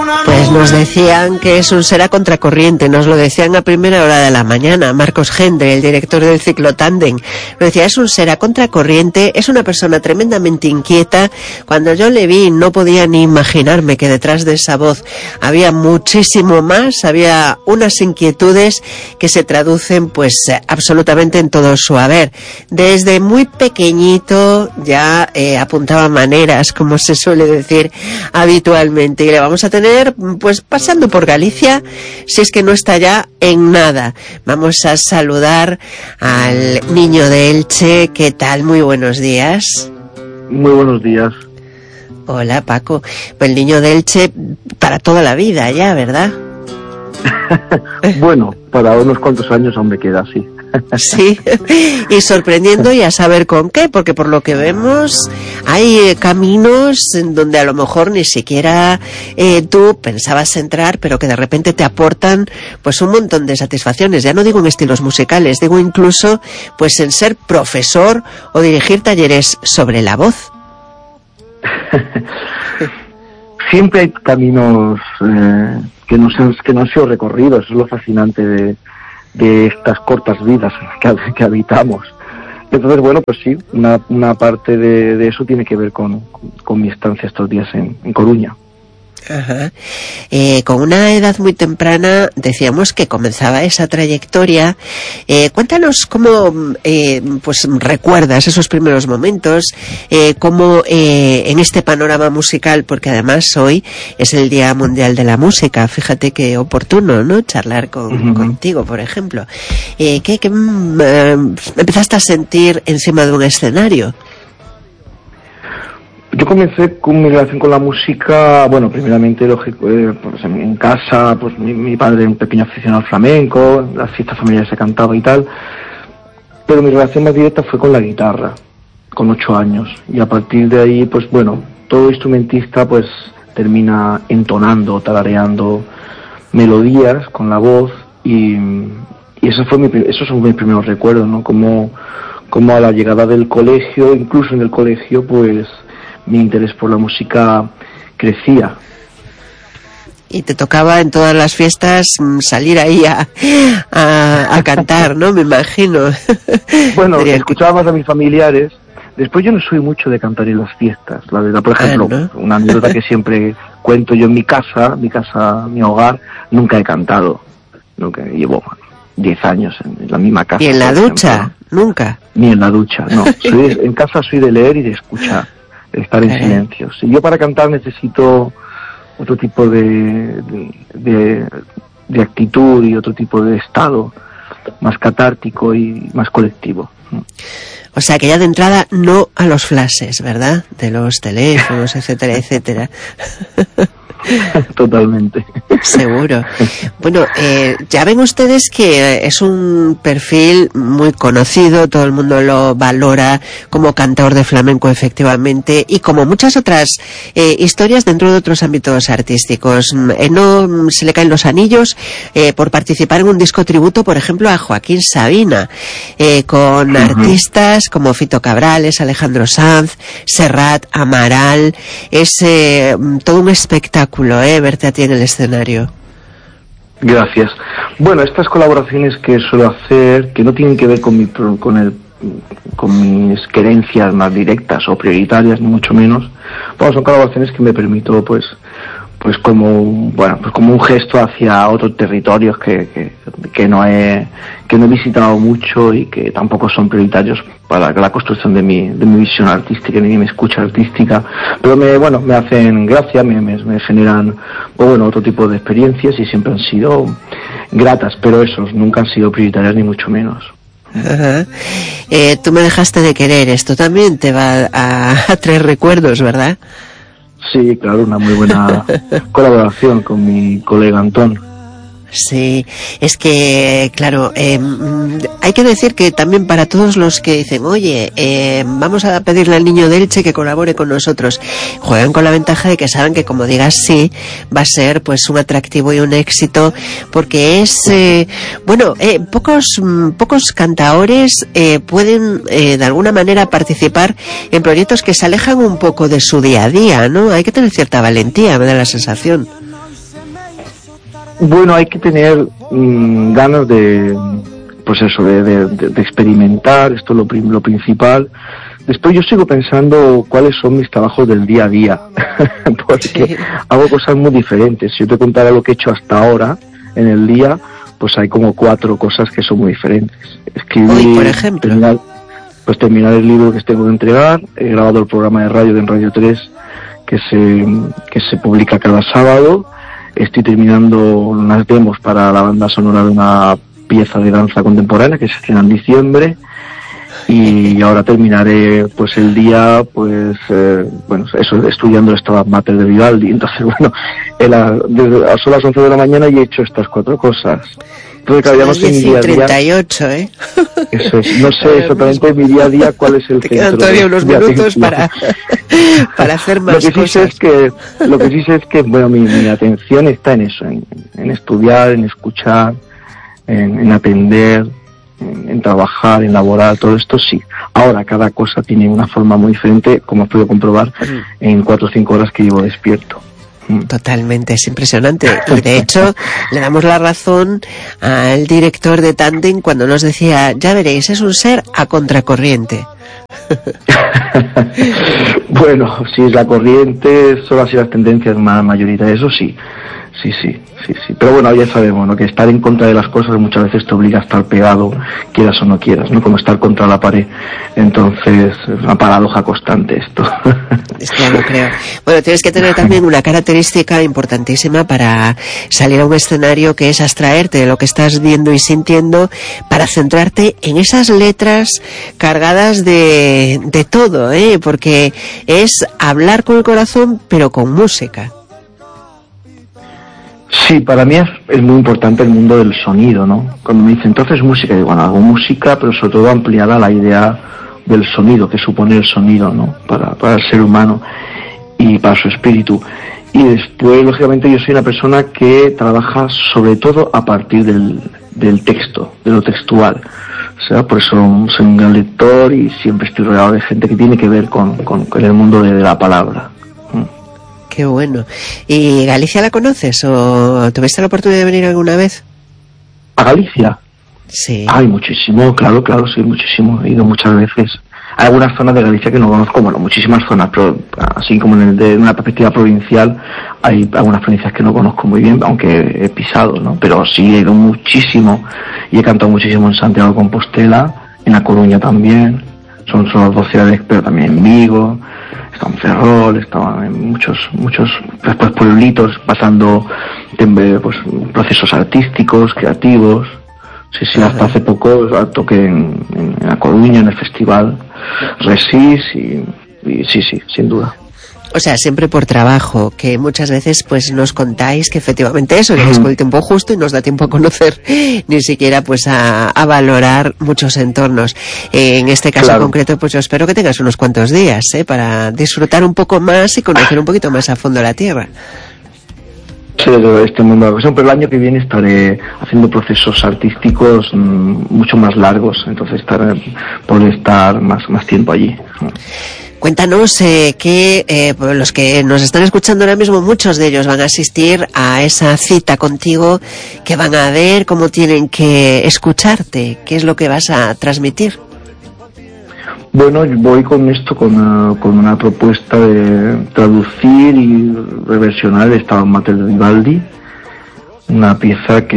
Pues nos decían que es un ser a contracorriente, nos lo decían a primera hora de la mañana. Marcos Gendre, el director del ciclo Tándem, nos decía, es un ser a contracorriente, es una persona tremendamente inquieta. Cuando yo le vi no podía ni imaginarme que detrás de esa voz había muchísimo más, había unas inquietudes que se traducen pues absolutamente en todo su haber. Desde muy pequeñito ya apuntaba maneras, como se suele decir habitualmente, y le vamos a tener pues pasando por Galicia, si es que no está ya en nada. Vamos a saludar al niño de Elche. ¿Qué tal? Muy buenos días. Muy buenos días. Hola, Paco. Pues el niño de Elche para toda la vida ya, ¿verdad? Bueno, para unos cuantos años aún me queda así. Sí, y sorprendiendo y a saber con qué, porque por lo que vemos hay caminos en donde a lo mejor ni siquiera tú pensabas entrar, pero que de repente te aportan pues un montón de satisfacciones. Ya no digo en estilos musicales, digo incluso pues en ser profesor o dirigir talleres sobre la voz. Siempre hay caminos que no han sido recorridos. Es lo fascinante de estas cortas vidas que habitamos. Entonces, bueno, pues sí, una parte de eso tiene que ver con mi estancia estos días en Coruña. Ajá. Con una edad muy temprana decíamos que comenzaba esa trayectoria. Cuéntanos cómo pues recuerdas esos primeros momentos, cómo en este panorama musical, porque además hoy es el Día Mundial de la Música. Fíjate qué oportuno, ¿no? Charlar contigo, por ejemplo. ¿Qué empezaste a sentir encima de un escenario? Yo comencé con mi relación con la música, bueno, primeramente lógico, pues en casa, pues mi padre un pequeño aficionado al flamenco, en las fiestas familiares se cantaba y tal, pero mi relación más directa fue con la guitarra, con 8 años, y a partir de ahí, pues bueno, todo instrumentista pues termina entonando, tarareando melodías con la voz, y esos son mis primeros recuerdos, ¿no? Como a la llegada del colegio, incluso en el colegio, pues mi interés por la música crecía. Y te tocaba en todas las fiestas salir ahí a cantar, ¿no? Me imagino. Bueno, escuchaba más a mis familiares. Después yo no soy mucho de cantar en las fiestas, la verdad. Por ejemplo, ¿no? Una anécdota que siempre cuento yo en mi casa, mi hogar, nunca he cantado. Nunca, llevo 10 años en la misma casa. ¿Y en la ducha? ¿Nunca? Ni en la ducha, no. En casa soy de leer y de escuchar. Estar en silencio. Si yo para cantar necesito otro tipo de actitud y otro tipo de estado más catártico y más colectivo. O sea que ya de entrada no a los flashes, ¿verdad? De los teléfonos, etcétera, etcétera. Totalmente. Seguro. Bueno, ya ven ustedes que es un perfil muy conocido, todo el mundo lo valora como cantador de flamenco efectivamente, y como muchas otras historias dentro de otros ámbitos artísticos. No se le caen los anillos por participar en un disco tributo, por ejemplo, a Joaquín Sabina, con artistas como Fito Cabrales, Alejandro Sanz, Serrat, Amaral. Es todo un espectáculo verte a ti en el escenario. Gracias. Bueno, estas colaboraciones que suelo hacer, que no tienen que ver con mis querencias más directas o prioritarias, ni mucho menos, bueno, son colaboraciones que me permito pues como un gesto hacia otros territorios que no he visitado mucho y que tampoco son prioritarios para la construcción de mi visión artística ni de mi escucha artística, pero me hacen gracia, me generan otro tipo de experiencias y siempre han sido gratas, pero esos nunca han sido prioritarias ni mucho menos. Ajá. Tú me dejaste de querer, esto también te va a traer recuerdos, ¿verdad? Sí, claro, una muy buena colaboración con mi colega Antón. Sí, es que, claro, hay que decir que también para todos los que dicen, oye, vamos a pedirle al niño de Elche que colabore con nosotros, juegan con la ventaja de que saben que como digas sí, va a ser pues un atractivo y un éxito, porque es, pocos cantaores pueden de alguna manera participar en proyectos que se alejan un poco de su día a día, ¿no? Hay que tener cierta valentía, me da la sensación. Bueno, hay que tener ganas de, pues eso, de experimentar, esto es lo principal. Después yo sigo pensando cuáles son mis trabajos del día a día, porque hago cosas muy diferentes. Si yo te contara lo que he hecho hasta ahora en el día, pues hay como 4 cosas que son muy diferentes. Hoy, por ejemplo. Terminar el libro que tengo que entregar. He grabado el programa de radio en Radio 3 que se publica cada sábado. Estoy terminando unas demos para la banda sonora de una pieza de danza contemporánea que se estrena en diciembre. Y ahora terminaré pues el día estudiando el Stabat Mater de Vivaldi. Entonces son las 11 de la mañana y he hecho estas 4 cosas. Entonces, claro, ya no sé mi día a día. 38, ¿eh? Eso es, no sé exactamente mi día a día cuál es el Te quedan todavía unos minutos para hacer más cosas. Lo que sí sé es que bueno, mi atención está en eso, en estudiar, en escuchar, en atender, en trabajar, en laborar, todo esto sí. Ahora cada cosa tiene una forma muy diferente, como has podido comprobar en 4 o 5 horas que llevo despierto. Totalmente, es impresionante. Y de hecho, le damos la razón al director de Tandem cuando nos decía, ya veréis, es un ser a contracorriente. Bueno, si es la corriente, son así las tendencias más mayoritarias, eso sí. Sí. Pero bueno, ya sabemos, ¿no?, que estar en contra de las cosas muchas veces te obliga a estar pegado, quieras o no quieras, ¿no? Como estar contra la pared. Entonces, es una paradoja constante esto. Es que ya lo creo. Bueno, tienes que tener también una característica importantísima para salir a un escenario, que es abstraerte de lo que estás viendo y sintiendo para centrarte en esas letras cargadas de todo, porque es hablar con el corazón, pero con música. Sí, para mí es muy importante el mundo del sonido, ¿no? Cuando me dicen, entonces música, digo, bueno, hago música, pero sobre todo ampliada a la idea del sonido, que supone el sonido, ¿no? Para el ser humano y para su espíritu. Y después, lógicamente, yo soy una persona que trabaja sobre todo a partir del texto, de lo textual. O sea, por eso soy un gran lector y siempre estoy rodeado de gente que tiene que ver con el mundo de la palabra. Qué bueno. ¿Y Galicia la conoces o tuviste la oportunidad de venir alguna vez? ¿A Galicia? Sí. Hay muchísimo, claro, sí, muchísimo. He ido muchas veces. Hay algunas zonas de Galicia que no conozco, bueno, muchísimas zonas, pero así como de una perspectiva provincial, hay algunas provincias que no conozco muy bien, aunque he pisado, ¿no? Pero sí he ido muchísimo y he cantado muchísimo en Santiago de Compostela, en A Coruña también. Son solo 2 ciudades, pero también en Vigo. Estaba en Ferrol, estaba en muchos después pueblitos, pasando pues procesos artísticos, creativos. Sí, hasta hace poco toqué en La Coruña, en el festival Resís, y sí, sin duda. O sea, siempre por trabajo, que muchas veces pues nos contáis que efectivamente eso, que es con el tiempo justo y nos da tiempo a conocer, ni siquiera pues a valorar muchos entornos. En este caso concreto, pues yo espero que tengas unos cuantos días, para disfrutar un poco más y conocer un poquito más a fondo la tierra. Sí, este mundo de la cuestión, pero el año que viene estaré haciendo procesos artísticos mucho más largos, entonces podré estar más tiempo allí. Cuéntanos que los que nos están escuchando ahora mismo, muchos de ellos van a asistir a esa cita contigo, que van a ver, cómo tienen que escucharte, qué es lo que vas a transmitir. Bueno, voy con esto, con una propuesta de traducir y reversionar el Stabat Mater de Vivaldi, una pieza a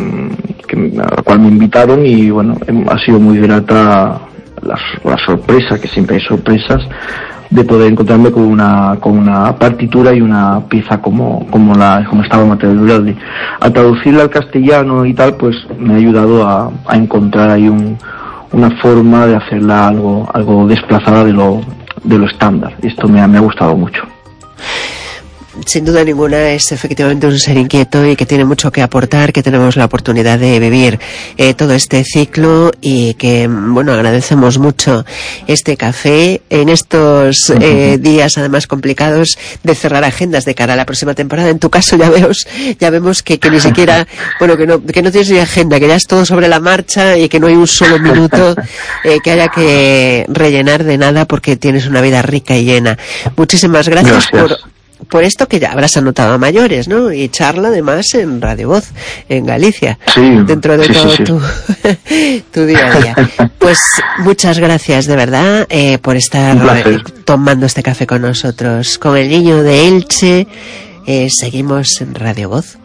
la cual me invitaron y bueno, ha sido muy grata la sorpresa, que siempre hay sorpresas, de poder encontrarme con una partitura y una pieza como Stabat Mater de Vivaldi. Al traducirla al castellano y tal, pues me ha ayudado a encontrar ahí una forma de hacerla algo desplazada de lo estándar, y esto me ha gustado mucho. Sin duda ninguna es efectivamente un ser inquieto y que tiene mucho que aportar, que tenemos la oportunidad de vivir todo este ciclo, y que, bueno, agradecemos mucho este café en estos días además complicados de cerrar agendas de cara a la próxima temporada. En tu caso ya vemos que ni siquiera, bueno, que no tienes ni agenda, que ya es todo sobre la marcha y que no hay un solo minuto que haya que rellenar de nada, porque tienes una vida rica y llena. Muchísimas gracias. por esto que ya habrás anotado a mayores, ¿no? Y charla además en Radio Voz, en Galicia, dentro de todo tu día a día. Pues muchas gracias de verdad por estar tomando este café con nosotros. Con el niño de Elche, seguimos en Radio Voz.